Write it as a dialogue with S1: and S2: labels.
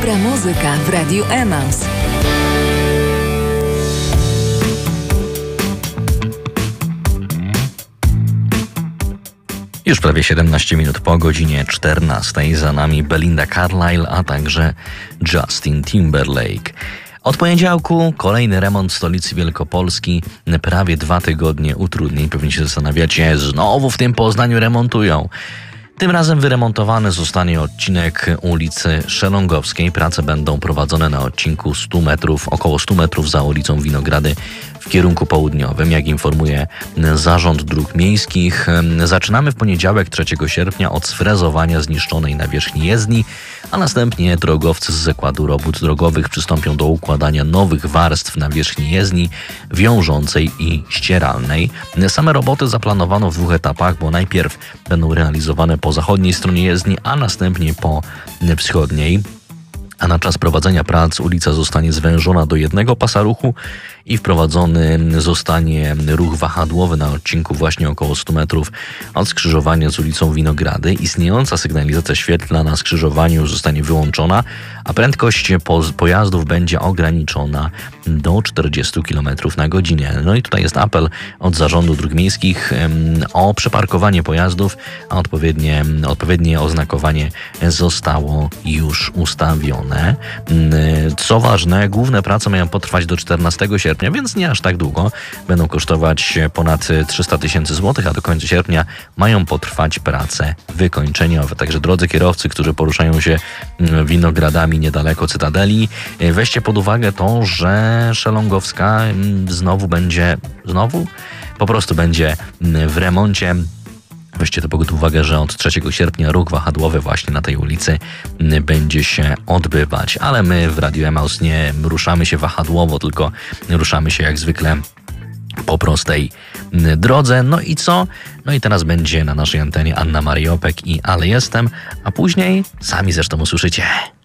S1: Dobra muzyka w Radiu Emaus.
S2: Już prawie 17 minut po godzinie 14. Za nami Belinda Carlisle, a także Justin Timberlake. Od poniedziałku kolejny remont stolicy Wielkopolski. Prawie 2 tygodnie utrudnień. Pewnie się zastanawiacie, znowu w tym Poznaniu remontują. Tym razem wyremontowany zostanie odcinek ulicy Szelongowskiej. Prace będą prowadzone na odcinku 100 metrów, około 100 metrów za ulicą Winogrady w kierunku południowym. Jak informuje Zarząd Dróg Miejskich, zaczynamy w poniedziałek 3 sierpnia od sfrezowania zniszczonej nawierzchni jezdni, a następnie drogowcy z Zakładu Robót Drogowych przystąpią do układania nowych warstw nawierzchni jezdni wiążącej i ścieralnej. Same roboty zaplanowano w 2 etapach, bo najpierw będą realizowane po zachodniej stronie jezdni, a następnie po wschodniej. A na czas prowadzenia prac ulica zostanie zwężona do 1 pasa ruchu i wprowadzony zostanie ruch wahadłowy na odcinku właśnie około 100 metrów od skrzyżowania z ulicą Winogrady. Istniejąca sygnalizacja świetlna na skrzyżowaniu zostanie wyłączona, a prędkość pojazdów będzie ograniczona do 40 km na godzinę. No i tutaj jest apel od Zarządu Dróg Miejskich o przeparkowanie pojazdów, a odpowiednie oznakowanie zostało już ustawione. Co ważne, główne prace mają potrwać do 14 sierpnia, więc nie aż tak długo. Będą kosztować ponad 300 000 złotych, a do końca sierpnia mają potrwać prace wykończeniowe. Także drodzy kierowcy, którzy poruszają się winogradami niedaleko Cytadeli, weźcie pod uwagę to, że Szelongowska po prostu będzie w remoncie. Weźcie to pod uwagę, że od 3 sierpnia ruch wahadłowy właśnie na tej ulicy będzie się odbywać. Ale my w Radiu Emaus nie ruszamy się wahadłowo, tylko ruszamy się jak zwykle po prostej drodze. No i co? No i teraz będzie na naszej antenie Anna Mariopek i Ale Jestem, a później sami zresztą usłyszycie.